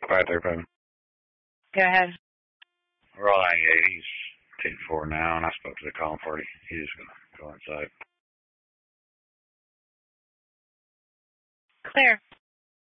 Quiet there, Ben. Go ahead. We're all 98. He's 4 now, and I spoke to the calling party. He's just going to go inside. Clear.